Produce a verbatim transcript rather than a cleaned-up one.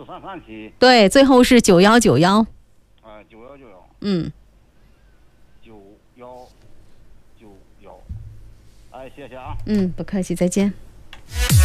三三七。 对，最后是九幺九幺。 哎，九幺九幺。 嗯。 九幺九幺。哎，谢谢啊。 嗯，不客气，再见。